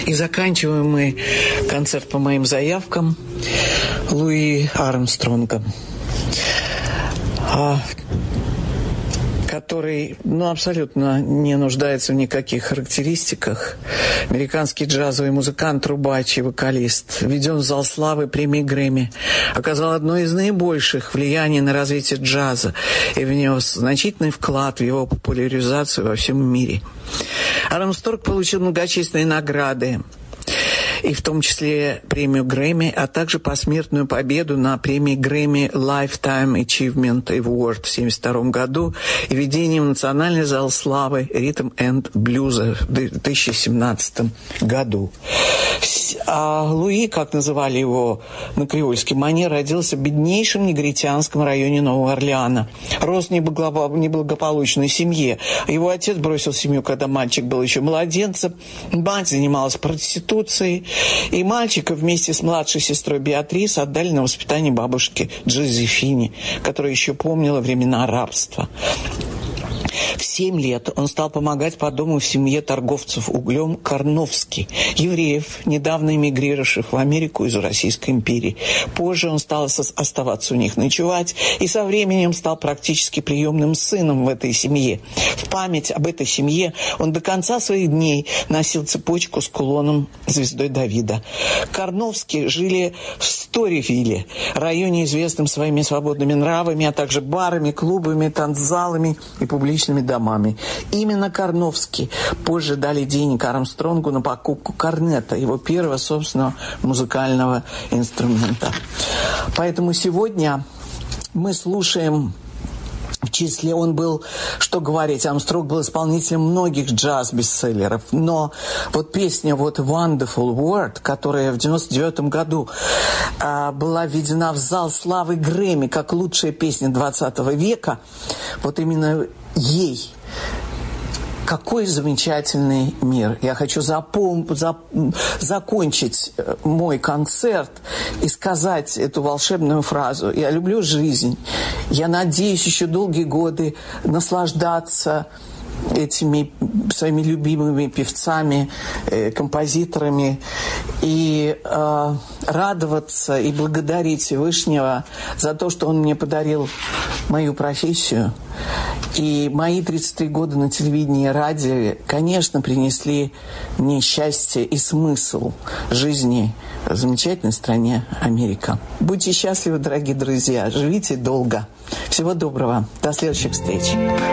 И заканчиваем мы концерт по моим заявкам Луи Армстронгом, который, абсолютно не нуждается в никаких характеристиках. Американский джазовый музыкант, трубач и вокалист, введен в зал славы премии Грэмми, оказал одно из наибольших влияний на развитие джаза и внес значительный вклад в его популяризацию во всем мире. Армстронг получил многочисленные награды, и в том числе премию Грэмми, а также посмертную победу на премии Грэмми Lifetime Achievement Award в 1972 году и введением в Национальный зал славы Rhythm and Blues в 2017 году. А Луи, как называли его на креольский манер, родился в беднейшем негритянском районе Нового Орлеана. Рос в неблагополучной семье. Его отец бросил семью, когда мальчик был еще младенцем. Мать занималась проституцией. И мальчика вместе с младшей сестрой Беатрис отдали на воспитание бабушке Джозефине, которая еще помнила времена рабства. В 7 лет он стал помогать по дому в семье торговцев углем Карновски, евреев, недавно эмигрировавших в Америку из Российской империи. Позже он стал оставаться у них ночевать и со временем стал практически приемным сыном в этой семье. В память об этой семье он до конца своих дней носил цепочку с кулоном звездой Давида. Карновски жили в Сторивилле, районе, известном своими свободными нравами, а также барами, клубами, танцзалами и публичными домами. Именно Карновски позже дали денег Армстронгу на покупку корнета, его первого собственного музыкального инструмента. Поэтому сегодня мы слушаем, в числе он был, что говорить, Армстронг был исполнителем многих джаз-бестселлеров, но вот песня «Wonderful World», которая в 1999 году была введена в зал славы Грэмми как лучшая песня 20 века, вот именно ей. Какой замечательный мир. Я хочу закончить мой концерт и сказать эту волшебную фразу. Я люблю жизнь. Я надеюсь еще долгие годы наслаждаться этими своими любимыми певцами, композиторами и радоваться и благодарить Всевышнего за то, что он мне подарил мою профессию. И мои 33 года на телевидении и радио, конечно, принесли мне счастье и смысл жизни в замечательной стране Америка. Будьте счастливы, дорогие друзья, живите долго. Всего доброго. До следующих встреч.